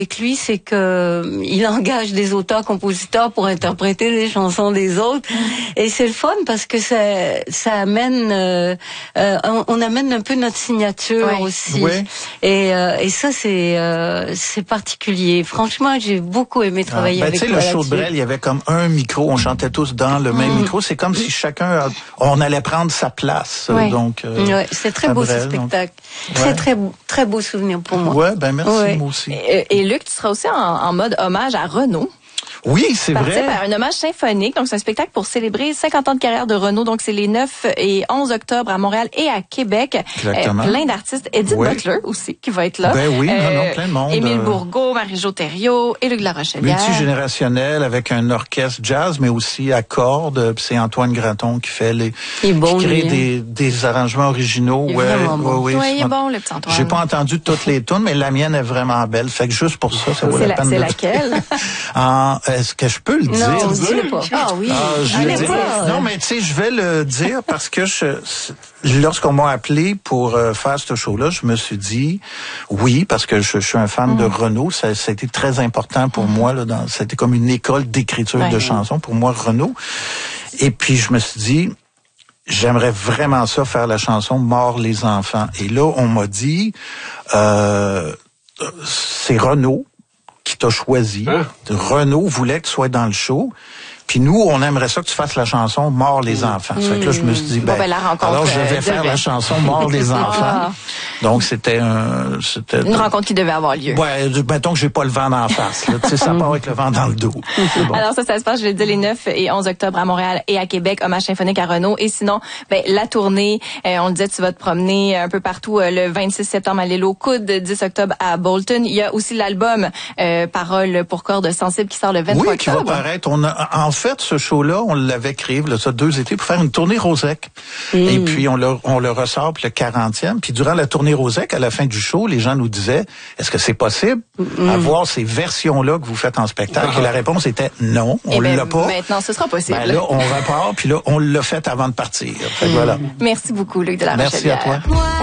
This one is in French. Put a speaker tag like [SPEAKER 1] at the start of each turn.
[SPEAKER 1] avec lui, c'est que il engage des auteurs-compositeurs pour interpréter les chansons des autres, et c'est le fun parce que ça amène, on amène un peu notre signature aussi, et ça c'est particulier. Franchement, j'ai beaucoup aimé travailler avec toi
[SPEAKER 2] là-dessus. Le show de Brel, il y avait comme un micro, on chantait tous dans le même micro. C'est comme si chacun, on allait prendre sa place. Donc,
[SPEAKER 1] c'est très beau ce spectacle. Très beau souvenir pour moi.
[SPEAKER 2] Ouais, ben merci, moi aussi.
[SPEAKER 3] Et Luc, tu seras aussi en mode hommage à Renaud.
[SPEAKER 2] Oui, c'est vrai.
[SPEAKER 3] Un hommage symphonique. Donc, c'est un spectacle pour célébrer 50 ans de carrière de Renaud. Donc, c'est les 9 et 11 octobre à Montréal et à Québec.
[SPEAKER 2] Exactement.
[SPEAKER 3] Plein d'artistes. Edith Butler aussi, qui va être là.
[SPEAKER 2] Ben oui, plein de monde.
[SPEAKER 3] Émile Bourgault, Marie-Jo Thériault et Luc de la Rochelière.
[SPEAKER 2] Multigénérationnel avec un orchestre jazz, mais aussi à cordes. C'est Antoine Graton qui fait qui crée des arrangements originaux.
[SPEAKER 3] Il est bon, le petit Antoine.
[SPEAKER 2] J'ai pas entendu toutes les tunes, mais la mienne est vraiment belle. Fait que juste pour ça vaut la peine
[SPEAKER 3] de... C'est laquelle?
[SPEAKER 2] Est-ce que je peux le dire?
[SPEAKER 1] Non, dis-le pas.
[SPEAKER 3] Ah oui.
[SPEAKER 2] Non, mais tu sais, je vais le dire parce que lorsqu'on m'a appelé pour faire ce show-là, je me suis dit oui, parce que je suis un fan de Renaud. Ça a été très important pour moi. C'était comme une école d'écriture de chansons pour moi, Renaud. Et puis, je me suis dit, j'aimerais vraiment ça, faire la chanson « Mort les enfants ». Et là, on m'a dit, c'est Renaud qui t'a choisi. Renaud voulait que tu sois dans le show. Puis nous, on aimerait ça que tu fasses la chanson « Mort les enfants ». Fait que là, je me suis dit, alors je vais faire la chanson « Mort les enfants ». Donc, c'était
[SPEAKER 3] une rencontre qui devait avoir lieu.
[SPEAKER 2] Ouais, mettons que j'ai pas le vent d'en face. Tu sais, ça part avec le vent dans le dos. Bon.
[SPEAKER 3] Alors ça se passe, je l'ai dit, les 9 et 11 octobre à Montréal et à Québec, hommage symphonique à Renaud. Et sinon, la tournée, on le disait, tu vas te promener un peu partout le 26 septembre à l'île aux Coudes, 10 octobre à Bolton. Il y a aussi l'album Paroles pour cordes sensibles qui sort le 23 octobre.
[SPEAKER 2] Oui, qui va paraître. En fait, ce show-là, on l'avait créé, ça 2 étés, pour faire une tournée Rosec. Et puis, on le ressort pour le 40e. Puis, durant la tournée Rosec, à la fin du show, les gens nous disaient, est-ce que c'est possible d'avoir ces versions-là que vous faites en spectacle? Et la réponse était non, on l'a pas.
[SPEAKER 3] Maintenant, ce sera possible.
[SPEAKER 2] Là, on repart, puis là, on l'a fait avant de partir. Fait que voilà.
[SPEAKER 3] Merci beaucoup, Luc de la Rochelière.
[SPEAKER 2] Merci à toi.